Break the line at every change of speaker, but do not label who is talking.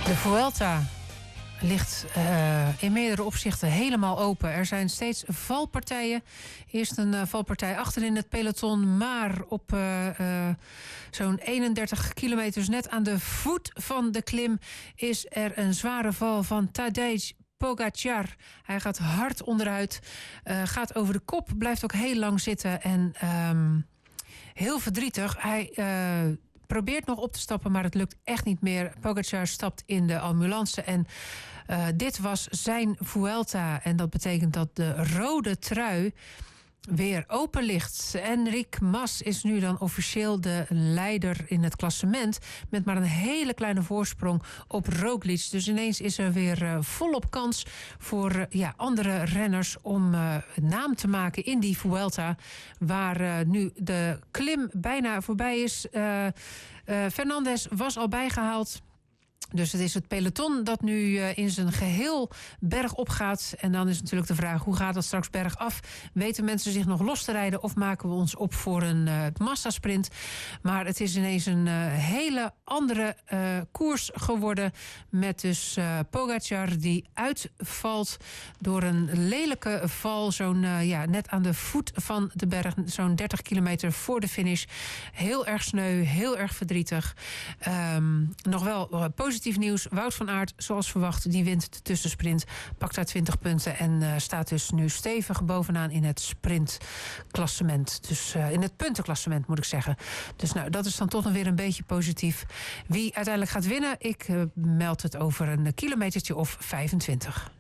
De Vuelta ligt in meerdere opzichten helemaal open. Er zijn steeds valpartijen. Eerst een valpartij achterin het peloton, maar op zo'n 31 kilometer, net aan de voet van de klim, is er een zware val van Tadej Pogacar. Hij gaat hard onderuit, gaat over de kop, blijft ook heel lang zitten en heel verdrietig. Hij probeert nog op te stappen, maar het lukt echt niet meer. Pogacar stapt in de ambulance en dit was zijn Vuelta. En dat betekent dat de rode trui weer open ligt. Enric Mas is nu dan officieel de leider in het klassement, met maar een hele kleine voorsprong op Roglic. Dus ineens is er weer volop kans voor andere renners om naam te maken in die Vuelta, waar nu de klim bijna voorbij is. Fernandez was al bijgehaald. Dus het is het peloton dat nu in zijn geheel bergop gaat. En dan is natuurlijk de vraag, hoe gaat het straks bergaf? Weten mensen zich nog los te rijden of maken we ons op voor een massasprint? Maar het is ineens een hele andere koers geworden. Met dus Pogacar die uitvalt door een lelijke val. Zo'n net aan de voet van de berg. Zo'n 30 kilometer voor de finish. Heel erg sneu, heel erg verdrietig. Nog wel positief nieuws. Wout van Aert, zoals verwacht, die wint de tussensprint. Pakt daar 20 punten en staat dus nu stevig bovenaan in het sprintklassement. Dus in het puntenklassement moet ik zeggen. Dus nou, dat is dan toch nog weer een beetje positief. Wie uiteindelijk gaat winnen, ik meld het over een kilometertje of 25.